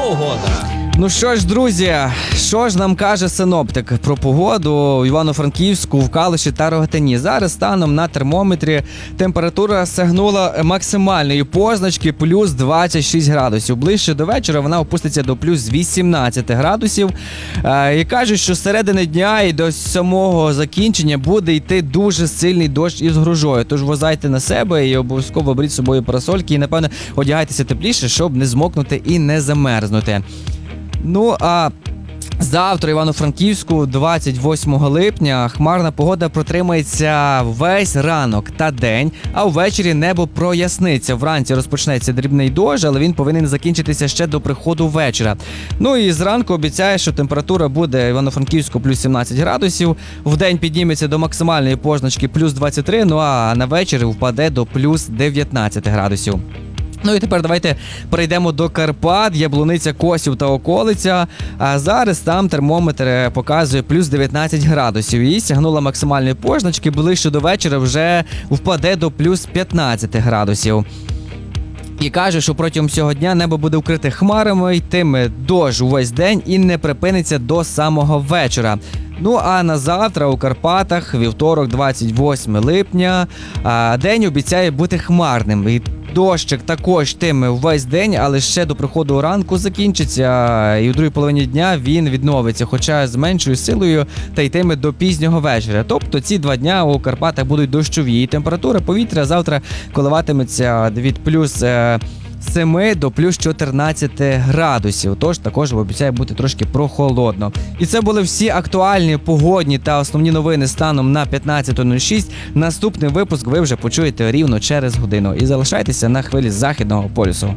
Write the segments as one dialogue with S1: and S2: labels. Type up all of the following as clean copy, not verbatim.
S1: погода.
S2: Ну що ж, друзі, що ж нам каже синоптик про погоду в Івано-Франківську, в Калуші та Рогатині? Зараз станом на термометрі температура сягнула максимальної позначки плюс 26 градусів. Ближче до вечора вона опуститься до плюс 18 градусів. І кажуть, що з середини дня і до самого закінчення буде йти дуже сильний дощ із грозою. Тож вважайте на себе і обов'язково беріть з собою парасольки і, напевно, одягайтеся тепліше, щоб не змокнути і не замерзнути. Ну, а завтра Івано-Франківську, 28 липня, хмарна погода протримається весь ранок та день, а ввечері небо проясниться. Вранці розпочнеться дрібний дощ, але він повинен закінчитися ще до приходу вечора. Ну і зранку обіцяє, що температура буде в Івано-Франківську плюс 17 градусів, вдень підніметься до максимальної позначки плюс 23, ну а на вечір впаде до плюс 19 градусів. Ну і тепер давайте перейдемо до Карпат, Яблуниця, Косів та околиця. А зараз там термометр показує плюс 19 градусів. І сягнула максимальної позначки, ближче до вечора вже впаде до плюс 15 градусів. І каже, що протягом всього дня небо буде вкрите хмарами, йтиме дощ увесь день і не припиниться до самого вечора. Ну а на завтра у Карпатах, вівторок, 28 липня, день обіцяє бути хмарним. І дощик також йтиме весь день, але ще до приходу ранку закінчиться, і у другій половині дня він відновиться, хоча з меншою силою, та йтиме до пізнього вечора. Тобто ці 2 дня у Карпатах будуть дощові. І температура повітря завтра коливатиметься від плюс 7 до плюс 14 градусів, тож також обіцяє бути трошки прохолодно. І це були всі актуальні погодні та основні новини станом на 15:06. Наступний випуск ви вже почуєте рівно через годину. І залишайтеся на хвилі Західного полюсу.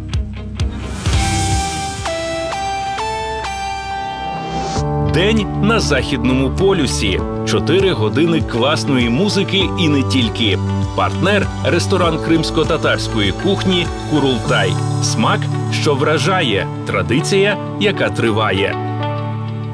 S3: День на Західному полюсі. 4 години класної музики і не тільки. Партнер – ресторан кримсько-татарської кухні «Курултай». Смак, що вражає. Традиція, яка триває.